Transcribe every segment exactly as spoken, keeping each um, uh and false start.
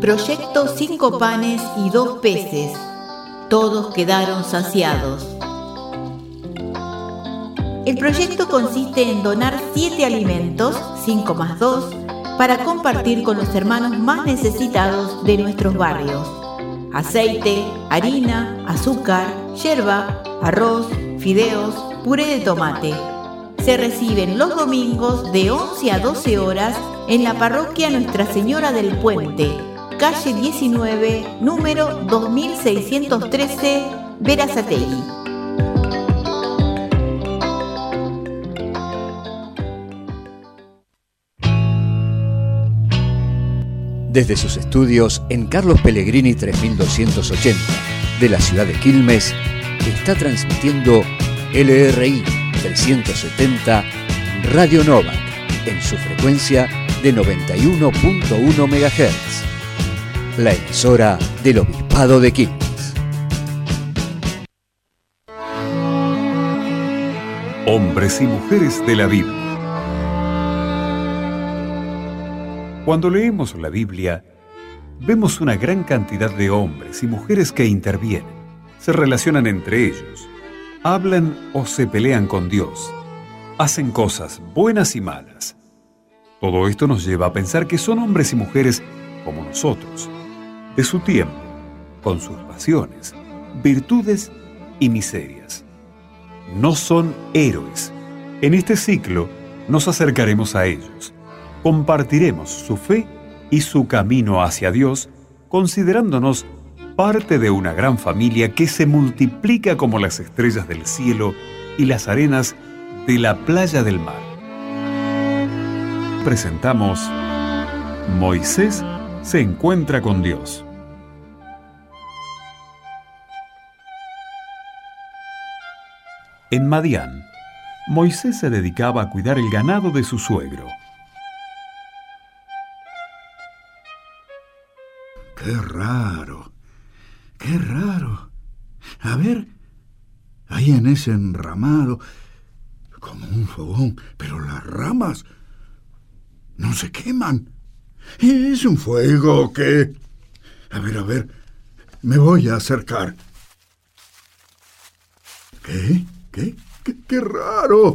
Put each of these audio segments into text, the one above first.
Proyecto cinco panes y dos peces. Todos quedaron saciados. El proyecto consiste en donar siete alimentos, cinco más dos, para compartir con los hermanos más necesitados de nuestros barrios. Aceite, harina, azúcar, yerba, arroz, fideos, puré de tomate. Se reciben los domingos de once a doce horas en la parroquia Nuestra Señora del Puente, calle diecinueve, número dos mil seiscientos trece, Berazategui. Desde sus estudios en Carlos Pellegrini tres mil doscientos ochenta de la ciudad de Quilmes, está transmitiendo L R I trescientos setenta Radio Novak en su frecuencia de noventa y uno punto uno megahertz, la emisora del Obispado de Quilmes. Hombres y mujeres de la Biblia. Cuando leemos la Biblia, vemos una gran cantidad de hombres y mujeres que intervienen, se relacionan entre ellos, hablan o se pelean con Dios, hacen cosas buenas y malas. Todo esto nos lleva a pensar que son hombres y mujeres como nosotros, de su tiempo, con sus pasiones, virtudes y miserias. No son héroes. En este ciclo nos acercaremos a ellos. Compartiremos su fe y su camino hacia Dios, considerándonos parte de una gran familia que se multiplica como las estrellas del cielo y las arenas de la playa del mar. Presentamos Moisés se encuentra con Dios. En Madián, Moisés se dedicaba a cuidar el ganado de su suegro. ¡Qué raro! ¡Qué raro! A ver, ahí en ese enramado, como un fogón, pero las ramas no se queman. ¿Es un fuego o qué? A ver, a ver, me voy a acercar. ¿Qué? ¿Qué? ¿Qué, qué raro?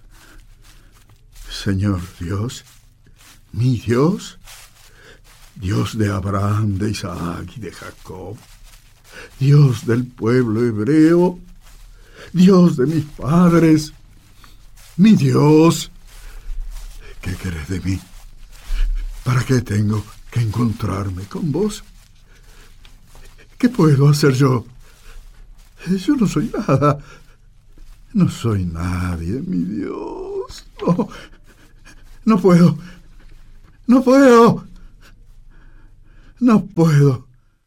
Señor Dios, mi Dios, Dios de Abraham, de Isaac y de Jacob, Dios del pueblo hebreo, Dios de mis padres, mi Dios, ¿qué querés de mí? ¿Para qué tengo que encontrarme con vos? ¿Qué puedo hacer yo? Yo no soy nada, no soy nadie, mi Dios, no, no puedo, no puedo. No puedo.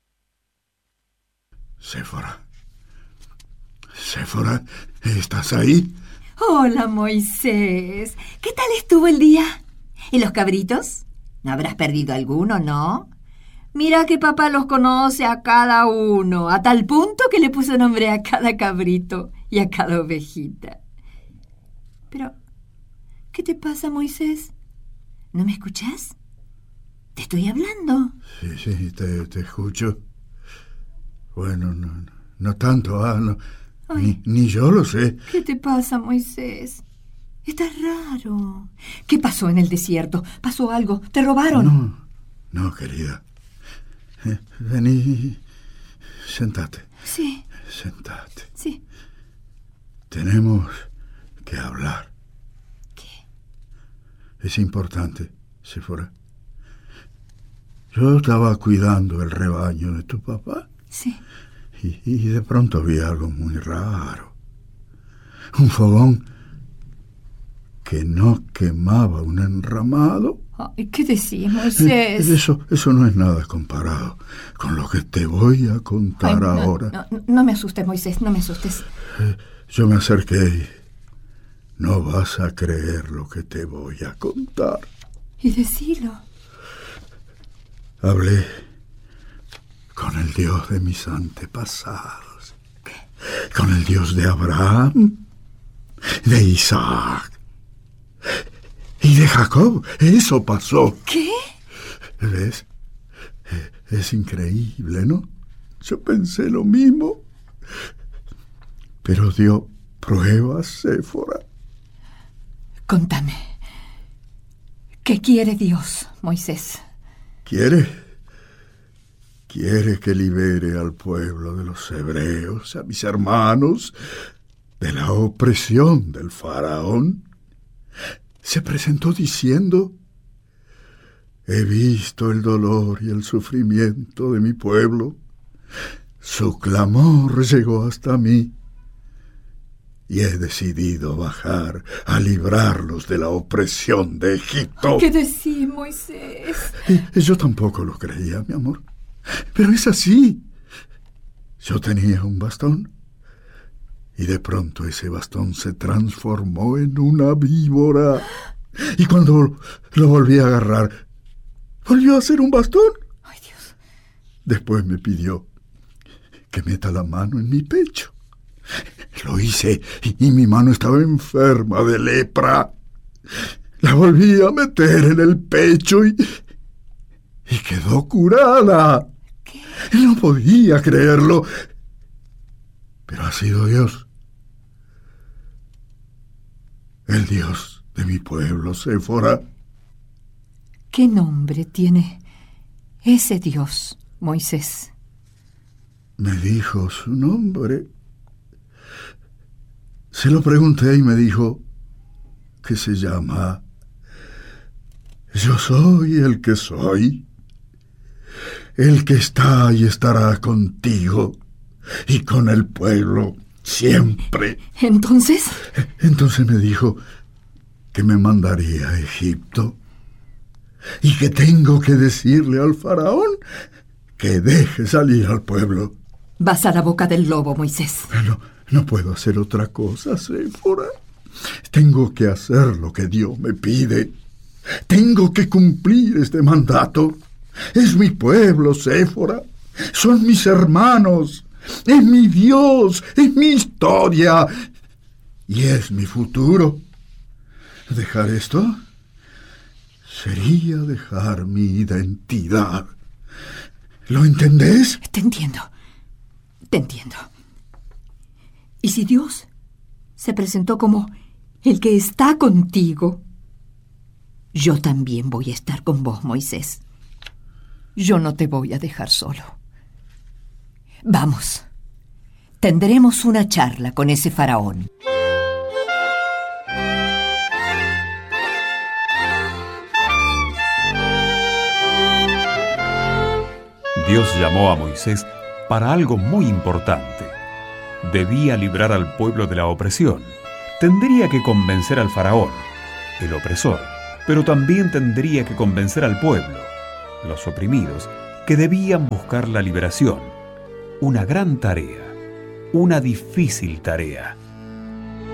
Séfora. Séfora, ¿estás ahí? Hola, Moisés. ¿Qué tal estuvo el día? ¿Y los cabritos? ¿No habrás perdido alguno, no? Mira que papá los conoce a cada uno, a tal punto que le puso nombre a cada cabrito y a cada ovejita. Pero, ¿qué te pasa, Moisés? ¿No me escuchás? Te estoy hablando. Sí, sí, te, te escucho. Bueno, no, no tanto, ah, no, ni, ni yo lo sé. ¿Qué te pasa, Moisés? Estás raro. ¿Qué pasó en el desierto? ¿Pasó algo? ¿Te robaron? No, no, querida. Eh, vení, sentate. Sí. Sentate. Sí. Tenemos que hablar. ¿Qué? Es importante, Séfora. Yo estaba cuidando el rebaño de tu papá. Sí. Y, y de pronto vi algo muy raro. Un fogón que no quemaba un enramado. Ay, ¿qué decís, Moisés? Eh, eso, eso no es nada comparado con lo que te voy a contar Ay, no, ahora. No, no me asustes, Moisés, no me asustes. Eh, yo me acerqué y no vas a creer lo que te voy a contar. Y decilo. Hablé con el Dios de mis antepasados. ¿Qué? Con el Dios de Abraham, de Isaac y de Jacob. Eso pasó. ¿Qué? ¿Ves? Es increíble, ¿no? Yo pensé lo mismo. Pero dio pruebas, Séfora. Contame. ¿Qué quiere Dios, Moisés? Quiere, quiere que libere al pueblo de los hebreos, a mis hermanos, de la opresión del faraón. Se presentó diciendo: he visto el dolor y el sufrimiento de mi pueblo. Su clamor llegó hasta mí. Y he decidido bajar a librarlos de la opresión de Egipto. ¿Qué decís, Moisés? Y yo tampoco lo creía, mi amor. Pero es así. Yo tenía un bastón. Y de pronto ese bastón se transformó en una víbora. Y cuando lo volví a agarrar, volvió a ser un bastón. Ay, Dios. Después me pidió que meta la mano en mi pecho. Lo hice y, y mi mano estaba enferma de lepra. La volví a meter en el pecho y, y quedó curada. ¿Qué? No podía creerlo. Pero ha sido Dios. El Dios de mi pueblo, Séfora. ¿Qué nombre tiene ese Dios, Moisés? Me dijo su nombre. Se lo pregunté y me dijo que se llama Yo soy el que soy, el que está y estará contigo y con el pueblo siempre. ¿Entonces? Entonces me dijo que me mandaría a Egipto y que tengo que decirle al faraón que deje salir al pueblo. Vas a la boca del lobo, Moisés. No, no puedo hacer otra cosa, Séfora. Tengo que hacer lo que Dios me pide. Tengo que cumplir este mandato. Es mi pueblo, Séfora. Son mis hermanos. Es mi Dios. Es mi historia. Y es mi futuro. ¿Dejar esto? Sería dejar mi identidad. ¿Lo entendés? Te entiendo. Te entiendo. ¿Y si Dios se presentó como el que está contigo? Yo también voy a estar con vos, Moisés. Yo no te voy a dejar solo. Vamos. Tendremos una charla con ese faraón. Dios llamó a Moisés para algo muy importante. Debía librar al pueblo de la opresión. Tendría que convencer al faraón, el opresor, pero también tendría que convencer al pueblo, los oprimidos, que debían buscar la liberación. Una gran tarea, una difícil tarea.